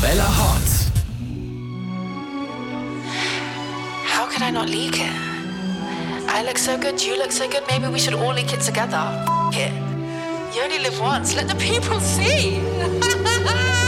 Rella Hot. How could I not leak it? I look so good, you look so good, maybe we should all leak it together. F it. You only live once, let the people see.